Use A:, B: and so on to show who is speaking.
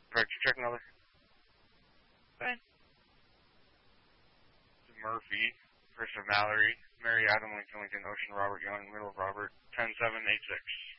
A: Correct, check another.
B: Go ahead.
A: Murphy, Christopher Mallory, Mary Adam, Lincoln, Ocean, Robert Young, Middle of Robert, 10786.